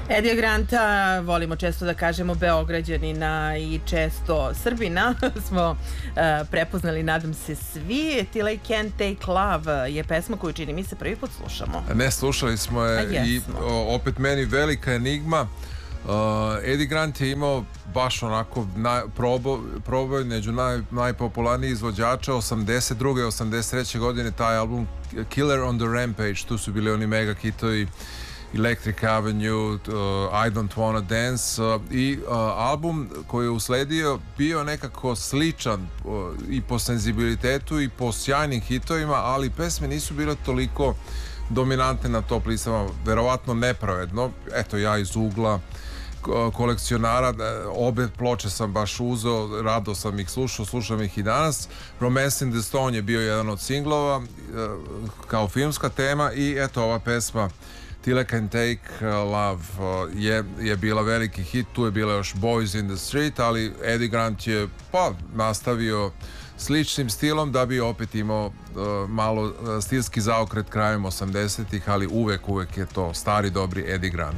Eddie Granta volimo često da kažemo Beograđanina i često Srbina smo prepoznali, nadam se svi. Till I Can't Take Love je pesma koju čini mi se prvi put slušamo. Ne, slušali smo je i opet meni velika enigma. Eddie Grant je imao baš onako proboj među najpopularnijih izvođača 82. i 83. godine taj album Killer on the Rampage, tu su bili oni mega hitovi Electric Avenue, I Don't Wanna Dance i album koji je usledio bio nekako sličan i po senzibilitetu i po sjajnim hitovima, ali pesme nisu bile toliko dominantne na top listama, verovatno nepravedno. Eto, ja iz ugla kolekcionara obe ploče sam baš uzeo, rado sam ih slušam ih i danas. Romancing the Stone je bio jedan od singlova kao filmska tema i eto ova pesma Till I Can Take Love je bila veliki hit, tu je bila još Boys in the Street, ali Eddie Grant je nastavio sličnim stilom da bi opet imao malo stilski zaokret krajem 80-ih, ali uvek je to stari dobri Eddie Grant.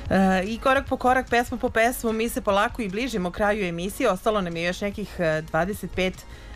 I korak po korak, pesma po pesmu, mi se polako i bližimo kraju emisije. Ostalo nam je još nekih 25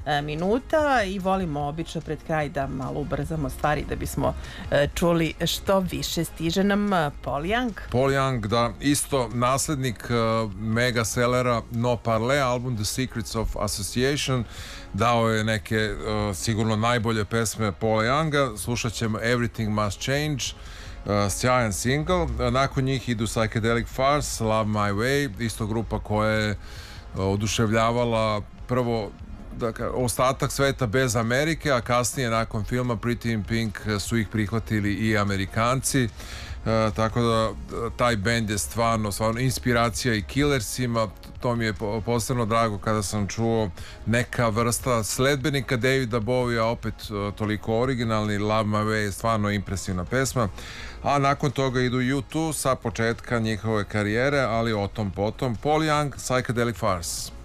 minuta i volimo obično pred kraj da malo ubrzamo stvari da bismo čuli što više. Stiže nam Paul Young. Paul Young, da, isto naslednik mega sellera No Parle, album The Secrets of Association. Dao je neke sigurno najbolje pesme Paula Younga. Slušat ćemo Everything Must Change, sjajan single. Nakon njih idu Psychedelic Farce, Love My Way, isto grupa koja je oduševljavala prvo ostatak sveta bez Amerike, a kasnije nakon filma Pretty in Pink su ih prihvatili i Amerikanci, tako da taj bend je stvarno inspiracija i Killersima. To mi je posebno drago kada sam čuo neka vrsta sledbenika Davida Bowija, opet toliko originalni. Love My Way je stvarno impresivna pesma, a nakon toga idu U2 sa početka njihove karijere, ali o tom potom. Paul Young, Psychedelic Farce.